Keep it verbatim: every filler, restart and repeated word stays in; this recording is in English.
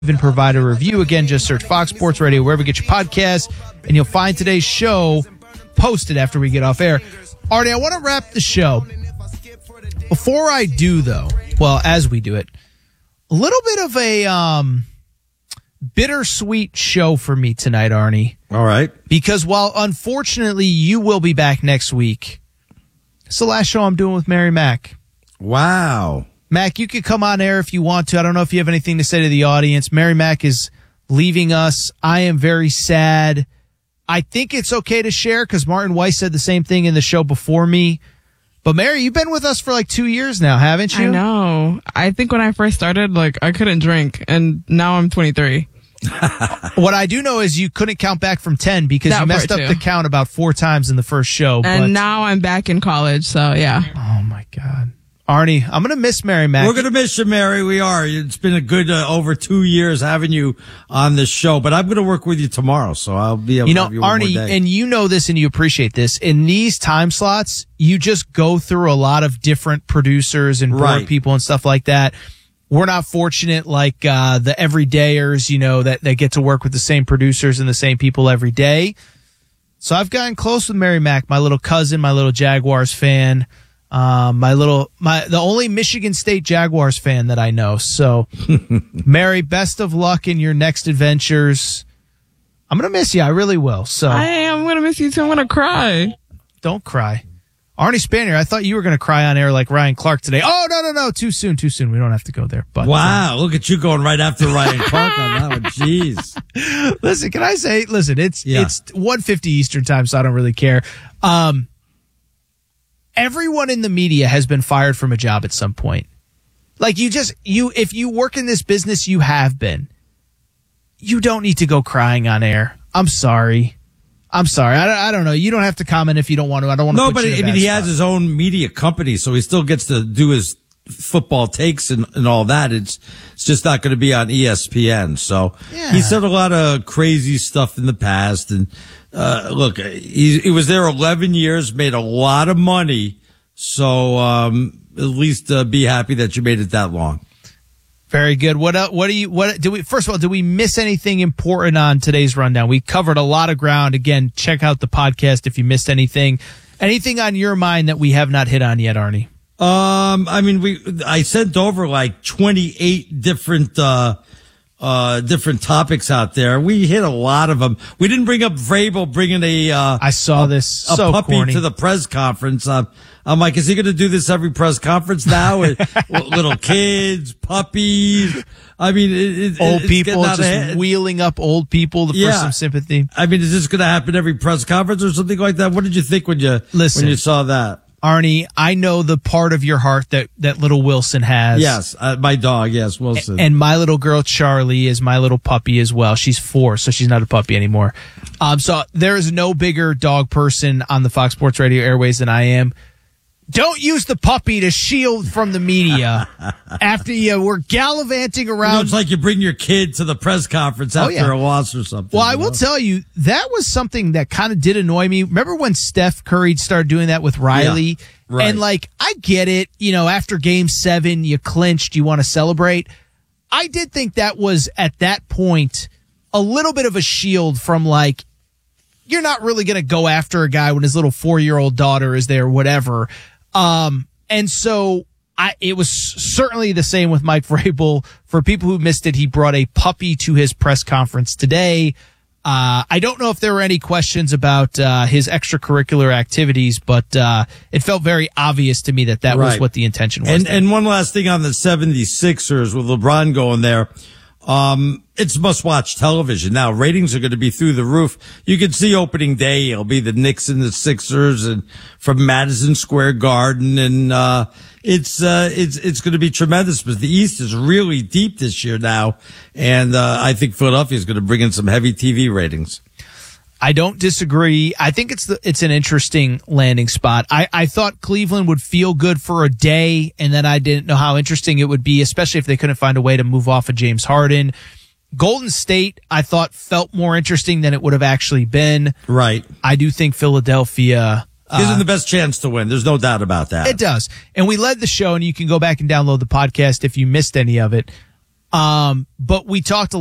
Even provide a review. Again, just search Fox Sports Radio wherever you get your podcasts, and you'll find today's show posted after we get off air. Artie, I want to wrap the show. Before I do, though, well, as we do it, a little bit of a um, bittersweet show for me tonight, Arnie. All right. Because while unfortunately you will be back next week, it's the last show I'm doing with Mary Mack. Wow. Mac, you could come on air if you want to. I don't know if you have anything to say to the audience. Mary Mack is leaving us. I am very sad. I think it's okay to share because Martin Weiss said the same thing in the show before me. But Mary, you've been with us for like two years now, haven't you? I know. I think when I first started, like I couldn't drink, and now I'm twenty-three. What I do know is you couldn't count back from ten because That you messed up part the too. count about four times in the first show. And but, now I'm back in college, so yeah. oh my God. Arnie, I'm going to miss Mary Mack. We're going to miss you, Mary. We are. It's been a good uh, over two years having you on this show, but I'm going to work with you tomorrow, so I'll be able You to know, have you one Arnie, more day. and you know this and you appreciate this. In these time slots, you just go through a lot of different producers and board Right. people and stuff like that. We're not fortunate like uh, the everydayers, you know, that, that get to work with the same producers and the same people every day. So I've gotten close with Mary Mack, my little cousin, my little Jaguars fan. Um, my little, my, the only Michigan State Jaguars fan that I know. So, Mary, best of luck in your next adventures. I'm going to miss you. I really will. So, I am going to miss you too. I'm going to cry. don't cry. Arnie Spanier, I thought you were going to cry on air like Ryan Clark today. Oh, no, no, no. Too soon, too soon. We don't have to go there. But Wow, look at you going right after Ryan Clark on that one. Jeez. listen, can I say, listen, it's, Yeah. it's one fifty Eastern time, so I don't really care. Um, everyone in the media has been fired from a job at some point. Like you just, you, if you work in this business, you have been. You don't need to go crying on air. I'm sorry. I'm sorry. I, don't- I don't know. You don't have to comment if you don't want to. I don't want to No, put but you in a I mean, bad he spot. has his own media company, so he still gets to do his football takes and, and all that. It's it's just not going to be on E S P N. So Yeah. he said a lot of crazy stuff in the past. And uh, look, he, he was there eleven years, made a lot of money. So um, at least uh, be happy that you made it that long. Very good. What uh, what do you what do we first of all, did we miss anything important on today's rundown? We covered a lot of ground. Again, check out the podcast if you missed anything. Anything on your mind that we have not hit on yet, Arnie? Um, I mean, we I sent over like twenty-eight different uh uh different topics out there. We hit a lot of them. We didn't bring up Vrabel bringing a uh I saw this. a So puppy corny. to the press conference. Uh, I'm like, is he going to do this every press conference now? With little kids, puppies. I mean, it, it, Old it's people getting out of just hand. wheeling up old people for Yeah. some sympathy. I mean, is this going to happen every press conference or something like that? What did you think when you Listen. when you saw that? Arnie, I know the part of your heart that, that little Wilson has. Yes, uh, my dog. Yes, Wilson. And my little girl Charlie is my little puppy as well. She's four, so she's not a puppy anymore. Um, so there is no bigger dog person on the Fox Sports Radio airways than I am. Don't use the puppy to shield from the media after you were gallivanting You know, around. it's like you bring your kid to the press conference after yeah. a loss or something. Well, I you will know? tell you, that was something that kind of did annoy me. Remember when Steph Curry started doing that with Riley? Yeah, right. And like, I get it. You know, after game seven, you clinched, you want to celebrate. I did think that was at that point a little bit of a shield from like, you're not really going to go after a guy when his little four year old daughter is there, whatever. Um, and so I, it was certainly the same with Mike Vrabel. For people who missed it, he brought a puppy to his press conference today. Uh, I don't know if there were any questions about, uh, his extracurricular activities, but, uh, it felt very obvious to me that that was Right. what the intention was. And there. and one last thing on the seventy-sixers with LeBron going there. Um, it's must-watch television. Now, ratings are going to be through the roof. You can see opening day. It'll be the Knicks and the Sixers and from Madison Square Garden. And, uh, it's, uh, it's, it's going to be tremendous because the East is really deep this year now. And, uh, I think Philadelphia is going to bring in some heavy T V ratings. I don't disagree. I think it's the, it's an interesting landing spot. I, I thought Cleveland would feel good for a day, and then I didn't know how interesting it would be, especially if they couldn't find a way to move off of James Harden. Golden State, I thought, felt more interesting than it would have actually been. Right. I do think Philadelphia Gives them uh, the best chance to win. There's no doubt about that. it does. And we led the show, and you can go back and download the podcast if you missed any of it. Um, but we talked a